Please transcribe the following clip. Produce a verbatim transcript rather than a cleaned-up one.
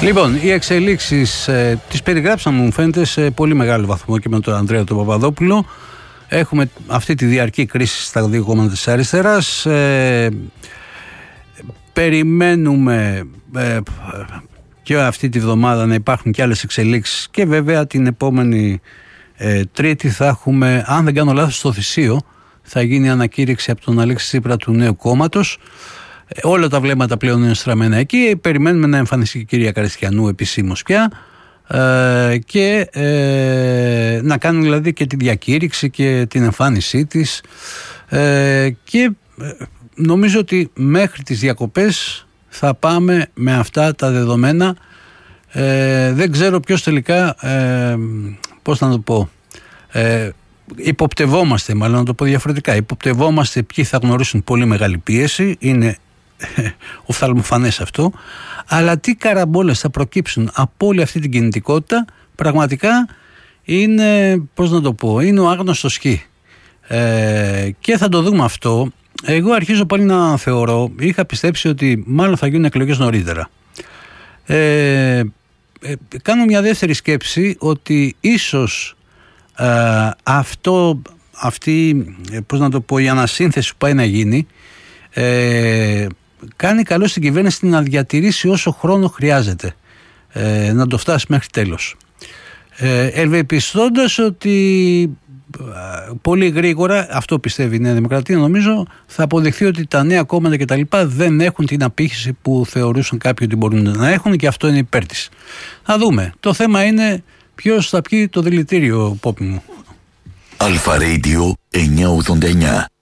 Λοιπόν, οι εξελίξεις ε, τις περιγράψαμε, μου φαίνεται, σε πολύ μεγάλο βαθμό και με τον Ανδρέα τον Παπαδόπουλο. Έχουμε αυτή τη διαρκή κρίση στα δύο κόμματα της αριστεράς. Ε, περιμένουμε ε, και αυτή τη βδομάδα να υπάρχουν και άλλες εξελίξεις και βέβαια την επόμενη ε, Τρίτη θα έχουμε, αν δεν κάνω λάθος, στο Θησίο θα γίνει ανακήρυξη από τον Αλέξη Τσίπρα του νέου κόμματος. Ε, όλα τα βλέμματα πλέον είναι στραμμένα εκεί. Περιμένουμε να εμφανιστεί η κυρία Καριστιανού επισήμως πια ε, και ε, να κάνουν δηλαδή και τη διακήρυξη και την εμφάνισή της ε, και ε, νομίζω ότι μέχρι τις διακοπές θα πάμε με αυτά τα δεδομένα. Ε, δεν ξέρω ποιος τελικά, ε, πώς να το πω, ε, υποπτευόμαστε, μάλλον να το πω διαφορετικά, υποπτευόμαστε ποιοι θα γνωρίσουν πολύ μεγάλη πίεση, είναι ε, οφθαλμοφανές αυτό, αλλά τι καραμπόλες θα προκύψουν από όλη αυτή την κινητικότητα πραγματικά είναι, πώς να το πω, είναι ο άγνωστος χ. Ε, και θα το δούμε αυτό. Εγώ αρχίζω πάλι να θεωρώ, είχα πιστέψει ότι μάλλον θα γίνουν εκλογές νωρίτερα. Ε, ε, κάνω μια δεύτερη σκέψη ότι ίσως ε, αυτό, αυτή, πώς να το πω, η ανασύνθεση που πάει να γίνει ε, κάνει καλό στην κυβέρνηση να διατηρήσει όσο χρόνο χρειάζεται, ε, να το φτάσει μέχρι τέλος. Ε, ευελπιστώντας ότι πολύ γρήγορα, αυτό πιστεύει η Νέα Δημοκρατία, νομίζω θα αποδειχθεί ότι τα νέα κόμματα και τα λοιπά δεν έχουν την απήχηση που θεωρούσαν κάποιοι ότι μπορούν να έχουν και αυτό είναι υπέρ της. Θα δούμε. Το θέμα είναι ποιος θα πιει το δηλητήριο, Πόπι μου. Αλφα Radio εννιακόσια ογδόντα εννιά.